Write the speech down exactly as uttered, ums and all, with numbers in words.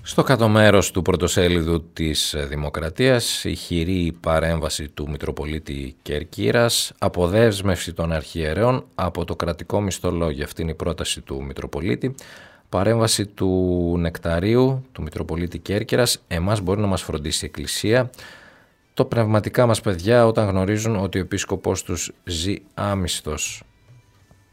Στο κάτω μέρος του πρωτοσέλιδου της Δημοκρατίας, η χειρή παρέμβαση του Μητροπολίτη Κερκύρας, αποδέσμευση των αρχιερέων από το κρατικό μισθολόγιο. Αυτή είναι η πρόταση του Μητροπολίτη. Παρέμβαση του Νεκταρίου, του Μητροπολίτη Κέρκυρας. Εμάς μπορεί να μας φροντίσει η Εκκλησία. Το πνευματικά μας παιδιά όταν γνωρίζουν ότι ο επίσκοπος τους ζει άμυστος.